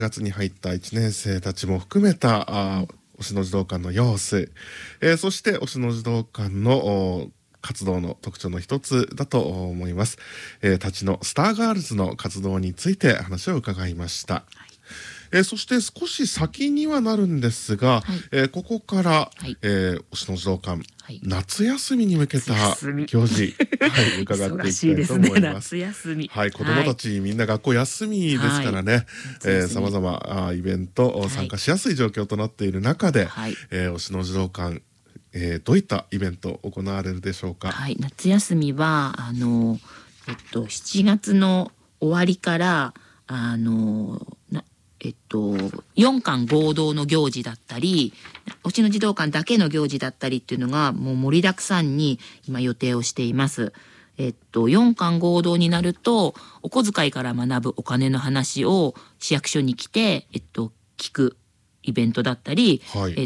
月に入った1年生たちも含めた忍野児童館の様子、そして忍野児童館の活動の特徴の一つだと思います。たちのスターガールズの活動について話を伺いました。そして少し先にはなるんですが、ここから、忍野児童館、夏休みに向けた行事、伺っていきたいと思います。 夏休み、 子どもたちみんな学校休みですからね、さまざまイベント参加しやすい状況となっている中で、忍野児童館、どういったイベント行われるでしょうか。 夏休みは7月の終わりから4館合同の行事だったり、忍野児童館だけの行事だったりっていうのがもう盛りだくさんに今予定をしています。4館合同になるとお小遣いから学ぶお金の話を市役所に来て聞くイベントだったり、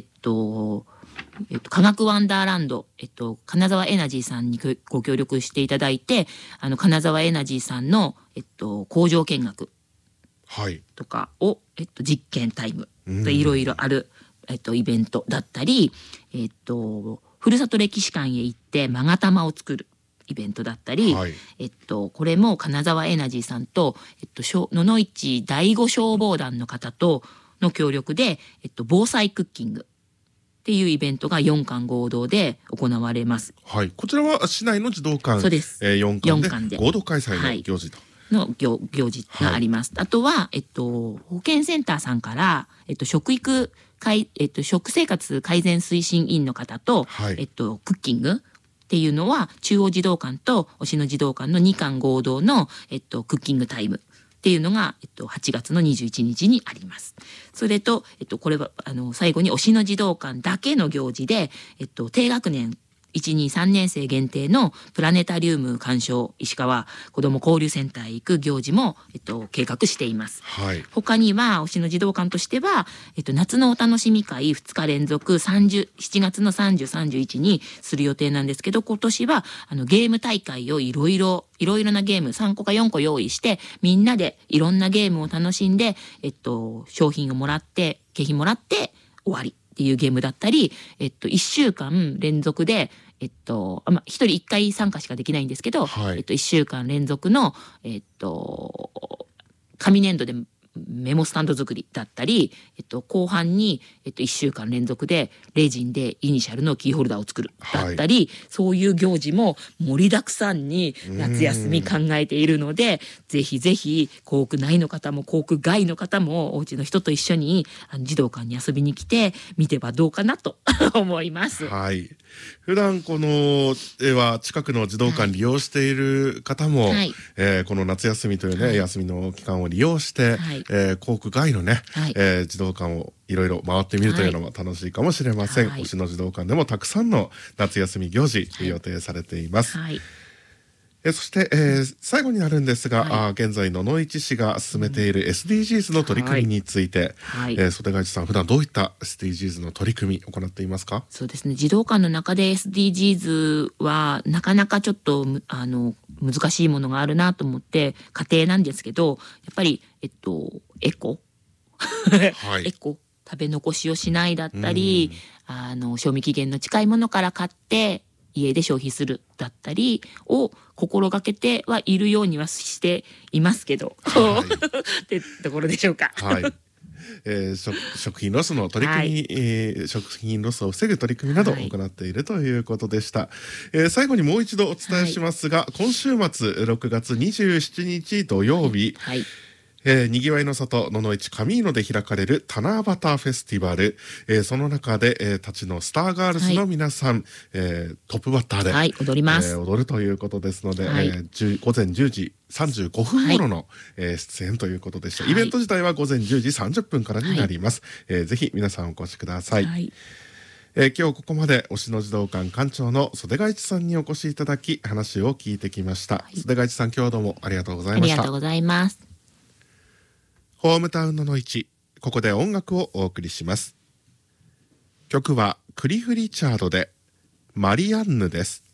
科学ワンダーランド、金沢エナジーさんにご協力していただいて、金沢エナジーさんの、工場見学とかを、実験タイムといろいろある、イベントだったり、ふるさと歴史館へ行って勾玉を作るイベントだったり、これも金沢エナジーさんと、野々市第5消防団の方との協力で、防災クッキングっていうイベントが4館合同で行われます。 こちらは市内の児童館、 そうです、 4館で合同開催の行事と、 行事があります。あとは、保健センターさんから、食生活改善推進委員の方と、クッキングっていうのは中央児童館と忍野児童館の2館合同の、クッキングタイムっていうのが、8月の21日にあります。それと、これは最後に忍野児童館だけの行事で、低学年1、2、3年生限定のプラネタリウム鑑賞石川子ども交流センターへ行く行事も、計画しています。他には忍野児童館としては、夏のお楽しみ会2日連続7月の30、31にする予定なんですけど、今年はゲーム大会をいろいろなゲーム3個か4個用意して、みんなでいろんなゲームを楽しんで、商品をもらって景品もらって終わりっていうゲームだったり、1週間連続で1人1回参加しかできないんですけど、1週間連続の、紙粘土でメモスタンド作りだったり、後半に、1週間連続でレジンでイニシャルのキーホルダーを作るだったり、そういう行事も盛りだくさんに夏休み考えているので、ぜひぜひ校区内の方も校区外の方もお家の人と一緒に児童館に遊びに来てみてはどうかなと思います。 普段この近くの児童館利用している方も、この夏休みというね、休みの期間を利用して、校区外のね、児童館をいろいろ回ってみるというのも楽しいかもしれません。忍野児童館でもたくさんの夏休み行事予定されています。そして、最後になるんですが、現在野々市市が進めている SDGs の取り組みについて、袖ヶ内さん、普段どういった SDGs の取り組みを行っていますか？ そうですね、児童館の中で SDGs はなかなかちょっと難しいものがあるなと思って、家庭なんですけど、やっぱりエコエコ、食べ残しをしないだったり、賞味期限の近いものから買って家で消費するだったりを心がけてはいるようにはしていますけど、ってところでしょうか。 食品ロスの取り組み、食品ロスを防ぐ取り組みなどを行っているということでした。最後にもう一度お伝えしますが、今週末6月27日土曜日、にぎわいの里野々市上野で開かれる七夕フェスティバル、その中で、たちのスターガールズの皆さん、トップバッターで、 踊ります。 踊るということですので、午前10時35分頃の、出演ということでした。イベント自体は午前10時30分からになります。ぜひ皆さんお越しください。今日ここまで忍野児童館館長の袖ヶ市さんにお越しいただき話を聞いてきました。袖ヶ市さん、今日はどうもありがとうございました。 ありがとうございます。 ホームタウン野々市、ここで音楽をお送りします。曲はクリフ・リチャードでマリアンヌです。